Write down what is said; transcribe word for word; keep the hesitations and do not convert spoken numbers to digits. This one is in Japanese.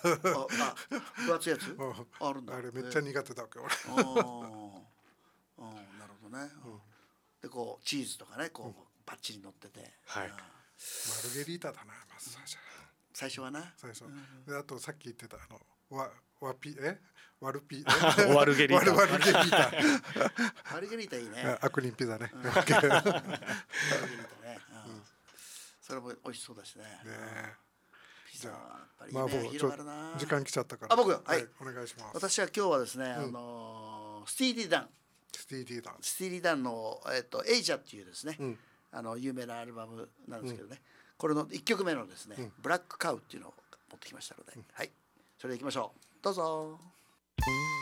あ、分厚いやつあるんだ。 あれめっちゃ苦手だわけ俺。 ああ、なるほどね。でこうチーズとかねこうバッチリ乗ってて。 はい。マルゲリータだなまず最初はな。 最初。であとさっき言ってたあのワワピえワルピワルゲリータ。 ワルゲリータ。 マルゲリータいいね。 悪人ピザね。 マルゲリータね。それも美味しそうだしね。ピザやっぱりね広がるな。 時間来ちゃったから。 あ僕はいお願いします。 私は今日はですねあのスティーリー・ダン。 スティーリー・ダン。 スティーリー・ダンのえっとエイジャっていうですねあの有名なアルバムなんですけどねこれのいっきょくめのですねブラックカウっていうのを持ってきましたのではいそれでいきましょうどうぞ。